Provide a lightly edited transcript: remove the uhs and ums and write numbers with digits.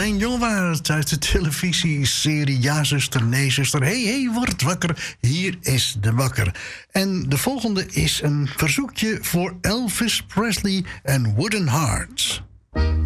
Leen Jongewaard uit de televisieserie Ja, zuster, nee, zuster. Hey, word wakker. Hier is de wakker. En de volgende is een verzoekje voor Elvis Presley en Wooden Hearts.